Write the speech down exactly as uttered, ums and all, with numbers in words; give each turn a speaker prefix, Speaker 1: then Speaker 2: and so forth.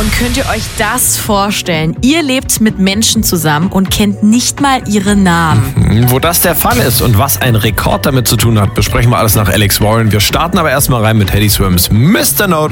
Speaker 1: Könnt ihr euch das vorstellen? Ihr lebt mit Menschen zusammen und kennt nicht mal ihre Namen.
Speaker 2: Wo das der Fall ist und was ein Rekord damit zu tun hat, besprechen wir alles nach Alex Warren. Wir starten aber erstmal rein mit Teddy Swims Mister No.